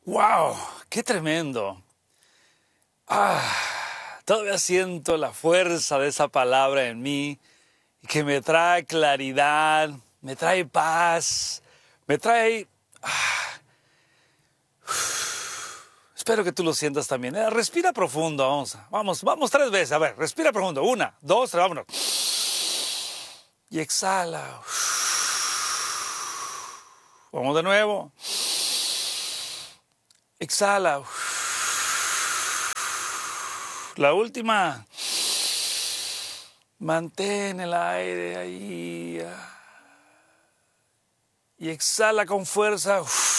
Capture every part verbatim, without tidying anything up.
¡Wow! ¡Qué tremendo! Ah, todavía siento la fuerza de esa palabra en mí que me trae claridad, me trae paz, me trae... ah, espero que tú lo sientas también. Eh, respira profundo, vamos, vamos, vamos tres veces. A ver, respira profundo. Una, dos, tres, vámonos. Y exhala. Vamos de nuevo. Exhala. La última. Mantén el aire ahí. Y exhala con fuerza.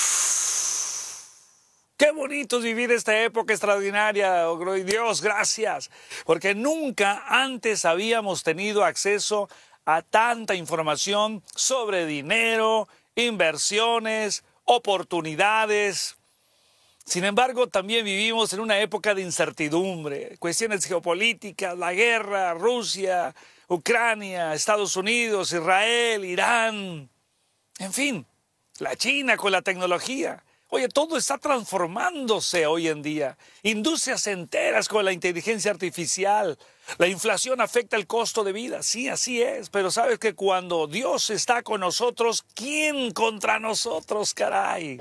Qué bonito es vivir esta época extraordinaria. Oh, Dios, gracias. Porque nunca antes habíamos tenido acceso a tanta información sobre dinero, inversiones, oportunidades. Sin embargo, también vivimos en una época de incertidumbre, cuestiones geopolíticas, la guerra, Rusia, Ucrania, Estados Unidos, Israel, Irán, en fin, la China con la tecnología. Oye, todo está transformándose hoy en día. Industrias enteras con la inteligencia artificial. La inflación afecta el costo de vida. Sí, así es. Pero sabes que cuando Dios está con nosotros, ¿quién contra nosotros, caray?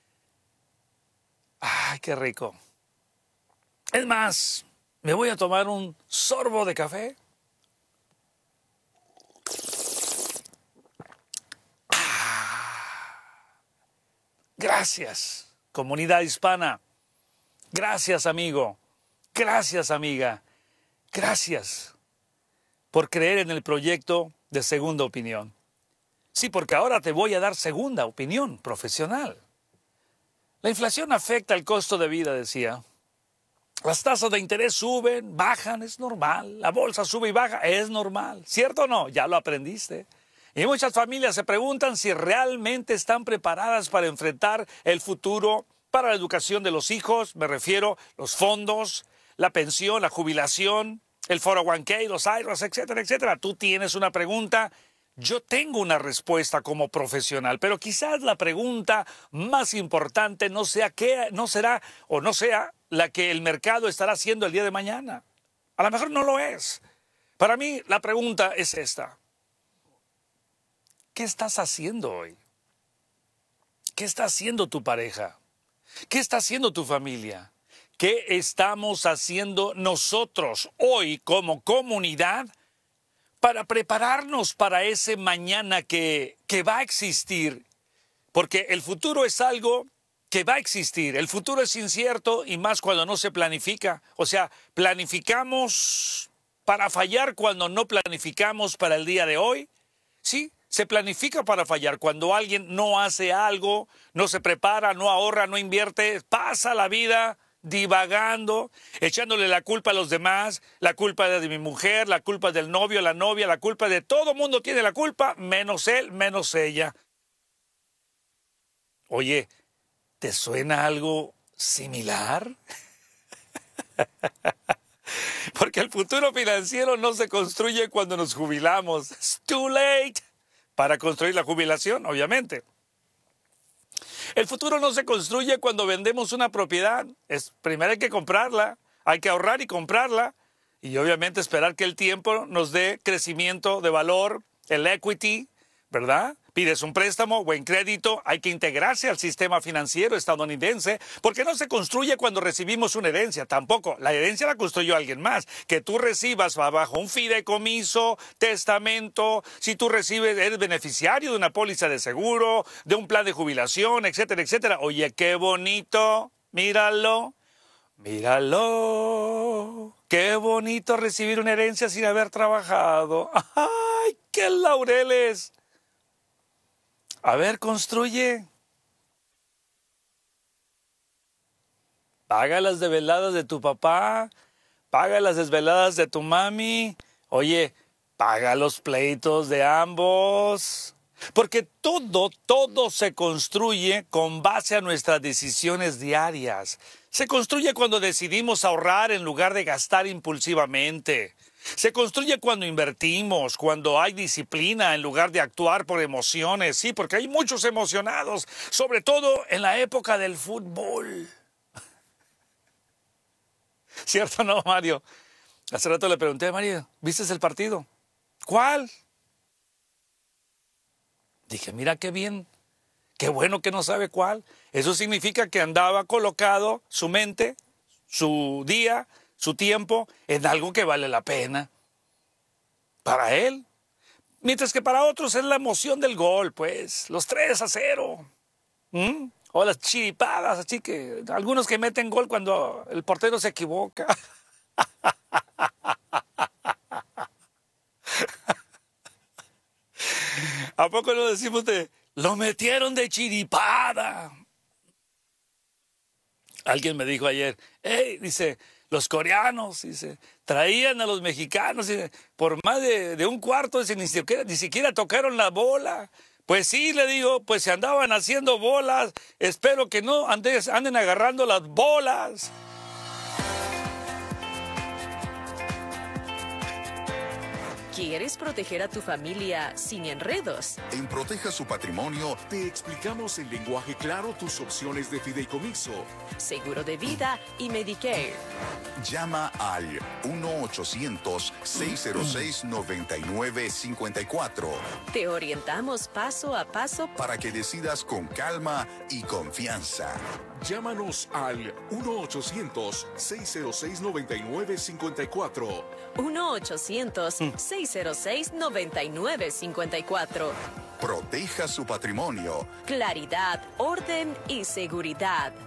¡Ay, qué rico! Es más, me voy a tomar un sorbo de café. Gracias, comunidad hispana. Gracias, amigo. Gracias, amiga. Gracias por creer en el proyecto de Segunda Opinión. Sí, porque ahora te voy a dar segunda opinión profesional. La inflación afecta el costo de vida, decía. Las tasas de interés suben, bajan, es normal. La bolsa sube y baja, es normal. ¿Cierto o no? Ya lo aprendiste. Y muchas familias se preguntan si realmente están preparadas para enfrentar el futuro, para la educación de los hijos. Me refiero a los fondos, la pensión, la jubilación, el cuatro oh uno k, los I R As, etcétera, etcétera. Tú tienes una pregunta. Yo tengo una respuesta como profesional, pero quizás la pregunta más importante no sea qué, no será o no sea la que el mercado estará haciendo el día de mañana. A lo mejor no lo es. Para mí la pregunta es esta. ¿Qué estás haciendo hoy? ¿Qué está haciendo tu pareja? ¿Qué está haciendo tu familia? ¿Qué estamos haciendo nosotros hoy como comunidad para prepararnos para ese mañana que, que va a existir? Porque el futuro es algo que va a existir. El futuro es incierto y más cuando no se planifica. O sea, planificamos para fallar cuando no planificamos para el día de hoy. Sí, se planifica para fallar. Cuando alguien no hace algo, no se prepara, no ahorra, no invierte, pasa la vida divagando, echándole la culpa a los demás, la culpa de mi mujer, la culpa del novio, la novia, la culpa de todo mundo tiene la culpa, menos él, menos ella. Oye, ¿te suena algo similar? Porque el futuro financiero no se construye cuando nos jubilamos. It's too late para construir la jubilación, obviamente. El futuro no se construye cuando vendemos una propiedad. Es, primero hay que comprarla, hay que ahorrar y comprarla. Y obviamente esperar que el tiempo nos dé crecimiento de valor, el equity, ¿verdad? Pides un préstamo, buen crédito, hay que integrarse al sistema financiero estadounidense, porque no se construye cuando recibimos una herencia, tampoco. La herencia la construyó alguien más. Que tú recibas bajo un fideicomiso, testamento, si tú recibes, eres beneficiario de una póliza de seguro, de un plan de jubilación, etcétera, etcétera. Oye, qué bonito, míralo, míralo. Qué bonito recibir una herencia sin haber trabajado. ¡Ay, qué laureles! A ver, construye. Paga las desveladas de tu papá, paga las desveladas de tu mami. Oye, paga los pleitos de ambos. Porque todo, todo se construye con base a nuestras decisiones diarias. Se construye cuando decidimos ahorrar en lugar de gastar impulsivamente. Se construye cuando invertimos, cuando hay disciplina en lugar de actuar por emociones. Sí, porque hay muchos emocionados, sobre todo en la época del fútbol. ¿Cierto o no, Mario? Hace rato le pregunté a Mario, ¿viste el partido? ¿Cuál? Dije, mira qué bien, qué bueno que no sabe cuál. Eso significa que andaba colocado su mente, su día, su tiempo en algo que vale la pena para él. Mientras que para otros es la emoción del gol, pues, los tres a cero. ¿Mm? O las chiripadas, así que algunos que meten gol cuando el portero se equivoca. ¿A poco no decimos de, lo metieron de chiripada? Alguien me dijo ayer, hey, dice, los coreanos, dice, traían a los mexicanos, dice, por más de, de un cuarto, dice, ni siquiera, ni siquiera tocaron la bola. Pues sí, le digo, pues se andaban haciendo bolas, espero que no andes, anden agarrando las bolas. ¿Quieres proteger a tu familia sin enredos? En Proteja su Patrimonio te explicamos en lenguaje claro tus opciones de fideicomiso. Seguro de vida y Medicare. Llama al uno ochocientos, seis cero seis, nueve nueve cinco cuatro Te orientamos paso a paso para que decidas con calma y confianza. Llámanos al uno ochocientos, seis cero seis, nueve nueve cinco cuatro. uno ochocientos, seis cero seis, nueve nueve cinco cuatro. Proteja su patrimonio. Claridad, orden y seguridad.